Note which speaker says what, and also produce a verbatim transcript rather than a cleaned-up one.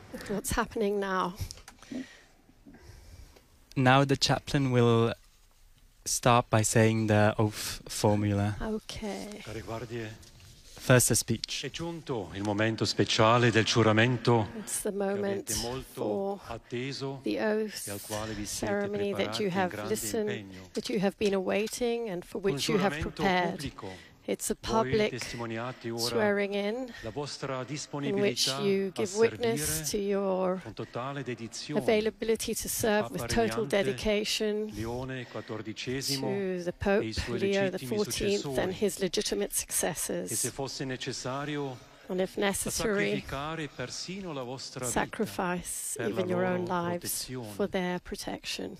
Speaker 1: What's happening now?
Speaker 2: Now the chaplain will start by saying the oath formula.
Speaker 1: Okay.
Speaker 3: Care guardie,
Speaker 2: First a speech.
Speaker 3: è giunto il momento speciale del giuramento
Speaker 1: It's the
Speaker 3: che
Speaker 1: moment
Speaker 3: avete molto
Speaker 1: for
Speaker 3: atteso
Speaker 1: the
Speaker 3: e
Speaker 1: oath
Speaker 3: al quale vi siete
Speaker 1: ceremony that
Speaker 3: preparati
Speaker 1: you
Speaker 3: in
Speaker 1: have
Speaker 3: grande
Speaker 1: listened,
Speaker 3: impegno.
Speaker 1: that you have been awaiting, and for
Speaker 3: Un
Speaker 1: which you have
Speaker 3: giuramento
Speaker 1: prepared.
Speaker 3: pubblico.
Speaker 1: It's a
Speaker 3: Voi
Speaker 1: public
Speaker 3: testimoniate ora
Speaker 1: swearing in
Speaker 3: la vostra
Speaker 1: in which
Speaker 3: disponibilità
Speaker 1: you
Speaker 3: a
Speaker 1: give witness
Speaker 3: servire
Speaker 1: to your
Speaker 3: con totale dedizione.
Speaker 1: availability to serve with
Speaker 3: Papa
Speaker 1: total
Speaker 3: Regnante
Speaker 1: dedication
Speaker 3: Leone quattordicesimo
Speaker 1: to the
Speaker 3: e
Speaker 1: Pope
Speaker 3: i suoi
Speaker 1: Leo the
Speaker 3: legittimi
Speaker 1: fourteenth and
Speaker 3: successori.
Speaker 1: his legitimate
Speaker 3: E se
Speaker 1: successors,
Speaker 3: fosse necessario
Speaker 1: and if
Speaker 3: a
Speaker 1: necessary,
Speaker 3: sacrificare persino la vostra vita
Speaker 1: sacrifice
Speaker 3: per la
Speaker 1: even your own
Speaker 3: loro
Speaker 1: lives
Speaker 3: protezione.
Speaker 1: for their protection.